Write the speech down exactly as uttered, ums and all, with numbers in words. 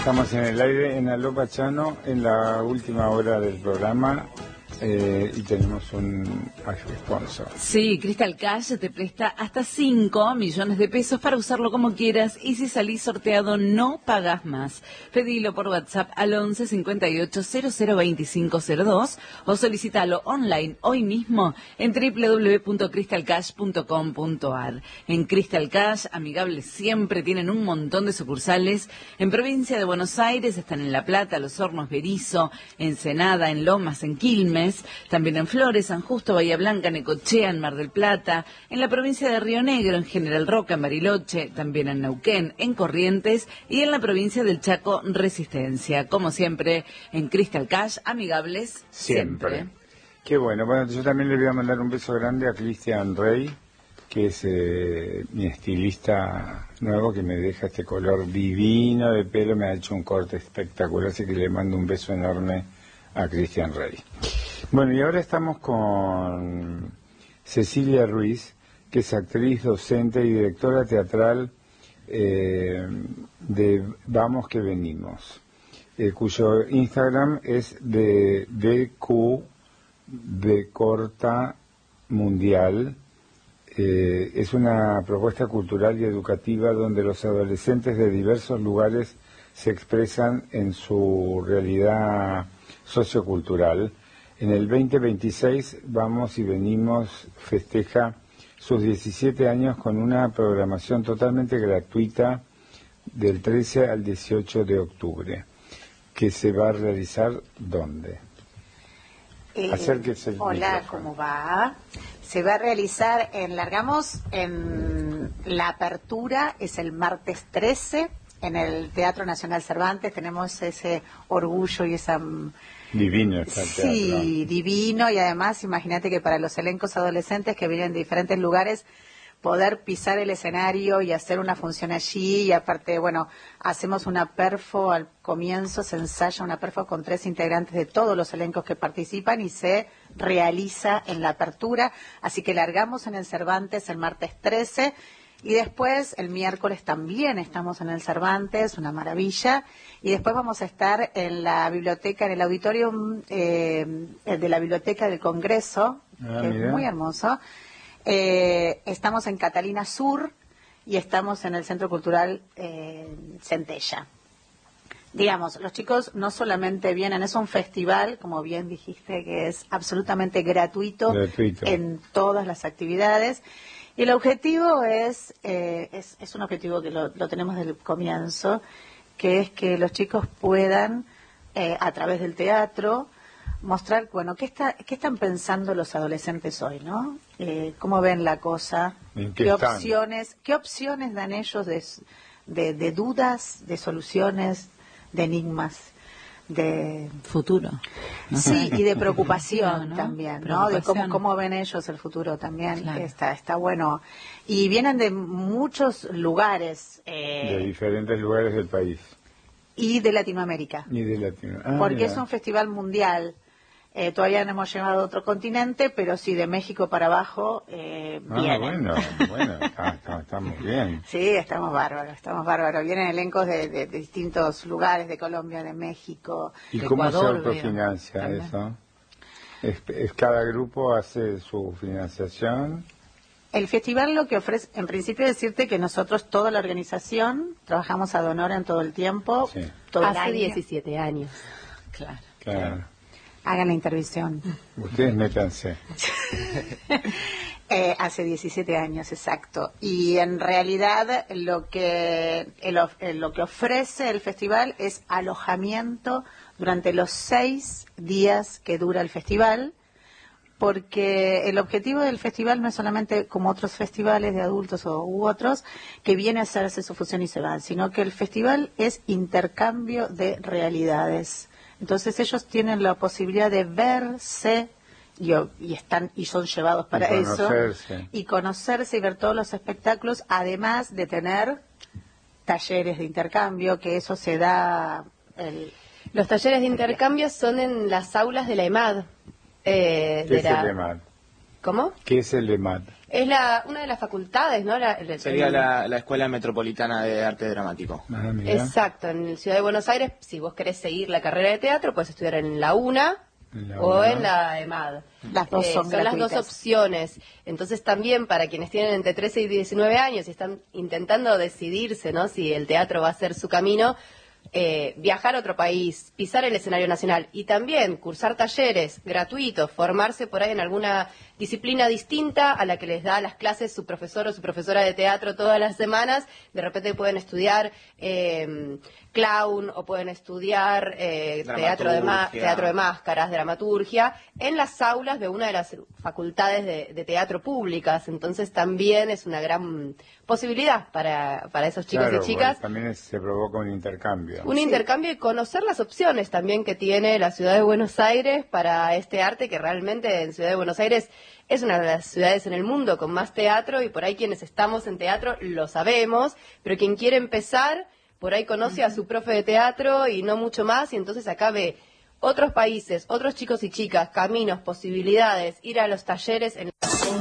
Estamos en el aire en Aló Pachano en la última hora del programa eh, y tenemos un sponsor. Sí, Crystal Cash te presta hasta cinco millones de pesos para usarlo como quieras y si salís sorteado no pagas más. Pedilo por WhatsApp al once cincuenta y ocho cero cero veinticinco cero dos o solicítalo online hoy mismo en doble u doble u doble u punto crystal cash punto com punto a r. En Crystal Cash, amigables siempre, tienen un montón de sucursales. En provincia de Buenos Aires están en La Plata, Los Hornos, Berisso, Ensenada, en Lomas, en Quilmes, también en Flores, San Justo, Bahía Blanca, Necochea, en Mar del Plata, en la provincia de Río Negro, en General Roca, en Bariloche, también en Neuquén, en Corrientes y en la provincia del Chaco, Resistencia. Como siempre, en Crystal Cash, amigables siempre. siempre. Qué bueno. Bueno, yo también le voy a mandar un beso grande a Cristian Rey, que es eh, mi estilista nuevo, que me deja este color divino de pelo, me ha hecho un corte espectacular, así que le mando un beso enorme a Cristian Rey. Bueno, y ahora estamos con Cecilia Ruiz, que es actriz, docente y directora teatral eh, de Vamos que Venimos, eh, cuyo Instagram es de D Q B corta mundial. Eh, es una propuesta cultural y educativa donde los adolescentes de diversos lugares se expresan en su realidad sociocultural. En el veinte veintiséis Vamos y Venimos festeja sus diecisiete años con una programación totalmente gratuita del trece al dieciocho de octubre, que se va a realizar ¿dónde? Eh, Acérquese el hola, micrófono. ¿cómo va? Se va a realizar en Largamos, en la apertura es el martes trece, en el Teatro Nacional Cervantes. Tenemos ese orgullo y esa... Divino está el teatro. Sí, divino, y además imagínate que para los elencos adolescentes que vienen de diferentes lugares, poder pisar el escenario y hacer una función allí, y aparte, bueno, hacemos una perfo al comienzo, se ensaya una perfo con tres integrantes de todos los elencos que participan y se realiza en la apertura, así que largamos en el Cervantes el martes trece, y después el miércoles también estamos en el Cervantes, una maravilla, y después vamos a estar en la biblioteca, en el auditorium eh, de la Biblioteca del Congreso, ah, que mira. es muy hermoso. Eh, estamos en Catalina Sur y estamos en el Centro Cultural eh, Centella. Digamos, los chicos no solamente vienen, es un festival, como bien dijiste, que es absolutamente gratuito, gratuito. en todas las actividades. Y el objetivo es, eh, es, es un objetivo que lo, lo tenemos desde el comienzo, que es que los chicos puedan, eh, a través del teatro, mostrar, bueno, qué, está, qué están pensando los adolescentes hoy, ¿no? Eh, ¿Cómo ven la cosa? ¿En qué ¿Qué están? opciones, qué opciones dan ellos de, de, de dudas, de soluciones, de enigmas, de futuro? ¿No? Sí, y de preocupación, ¿no? También, ¿no? De cómo, Preocupación. cómo ven ellos el futuro también. Claro. Está, está bueno. Y vienen de muchos lugares. Eh, De diferentes lugares del país. Y de Latinoamérica. Y de Latino. Ah, porque mira. es un festival mundial. Eh, todavía no hemos llegado a otro continente, pero sí de México para abajo eh, Ah, vienen. bueno, bueno, está- está- estamos bien. Sí, estamos bárbaros, estamos bárbaros. Vienen elencos de, de- de distintos lugares, de Colombia, de México. ¿Y de cómo Ecuador, se autofinancia veo, eso? ¿Es, es cada grupo hace su financiación? El festival lo que ofrece, en principio decirte que nosotros, toda la organización, trabajamos ad honorem todo el tiempo. Sí. Todo el Hace año. diecisiete años. Claro. Claro. Hagan la intervención. Ustedes métanse. Eh, hace diecisiete años, exacto. Y en realidad lo que, el of- eh, lo que ofrece el festival es alojamiento durante los seis días que dura el festival, porque el objetivo del festival no es solamente como otros festivales de adultos o, u otros, que viene a hacerse su función y se van, sino que el festival es intercambio de realidades. Entonces ellos tienen la posibilidad de verse y, y están y son llevados para Y eso conocerse. y conocerse y ver todos los espectáculos, además de tener talleres de intercambio, que eso se da el, Los talleres de intercambio son en las aulas de la EMAD. Eh, ¿Qué de es la... el EMAD? ¿Cómo? ¿Qué es el EMAD? Es la, una de las facultades, ¿no? La, el, Sería el, la, la Escuela Metropolitana de Arte Dramático. Ah, mira. Exacto, en la Ciudad de Buenos Aires, si vos querés seguir la carrera de teatro, puedes estudiar en la UNA En la o UNA. en la EMAD. Las dos Eh, son son las gratuitas. dos opciones. Entonces también para quienes tienen entre trece y diecinueve años y están intentando decidirse, ¿no? Si el teatro va a ser su camino, eh, viajar a otro país, pisar el escenario nacional y también cursar talleres gratuitos, formarse por ahí en alguna disciplina distinta a la que les da las clases su profesor o su profesora de teatro todas las semanas. De repente pueden estudiar eh, clown o pueden estudiar eh, teatro, de ma- Dramaturgia. teatro de máscaras, dramaturgia, en las aulas de una de las facultades de, de teatro públicas. Entonces también es una gran posibilidad para, para esos chicos Claro, y chicas. bueno, también es- se provoca un intercambio. Un intercambio y conocer las opciones también que tiene la ciudad de Buenos Aires para este arte, que realmente en Ciudad de Buenos Aires es una de las ciudades en el mundo con más teatro, y por ahí quienes estamos en teatro lo sabemos, pero quien quiere empezar, por ahí conoce a su profe de teatro y no mucho más, y entonces acá ve otros países, otros chicos y chicas, caminos, posibilidades, ir a los talleres en